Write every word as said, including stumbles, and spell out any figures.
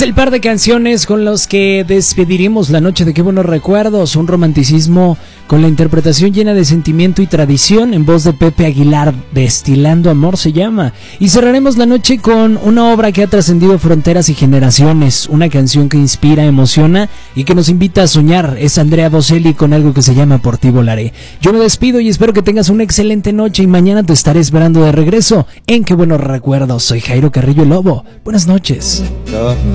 Es el par de canciones con los que despediremos la noche de Qué Buenos Recuerdos. Un romanticismo con la interpretación llena de sentimiento y tradición en voz de Pepe Aguilar. Destilando Amor se llama. Y cerraremos la noche con una obra que ha trascendido fronteras y generaciones. Una canción que inspira, emociona y que nos invita a soñar. Es Andrea Bocelli con algo que se llama Por ti volaré. Yo me despido y espero que tengas una excelente noche y mañana te estaré esperando de regreso en Qué Buenos Recuerdos. Soy Jairo Carrillo Lobo. Buenas noches.